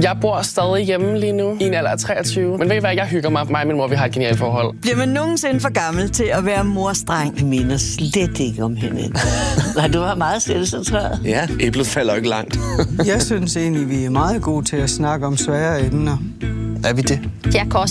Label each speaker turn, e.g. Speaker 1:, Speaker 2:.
Speaker 1: Jeg bor stadig hjemme lige nu, i en alder af 23. Men ved I hvad, jeg hygger mig. Mig og min mor, vi har et genialt forhold.
Speaker 2: Bliver man nogensinde for gammel til at være morstreng?
Speaker 3: Jeg minder slet ikke om hinanden. Nej, du var meget selvcentreret.
Speaker 4: Ja, æblet falder ikke langt.
Speaker 5: Jeg synes egentlig, vi er meget gode til at snakke om svære emner.
Speaker 4: Er vi det?
Speaker 6: Jeg kan også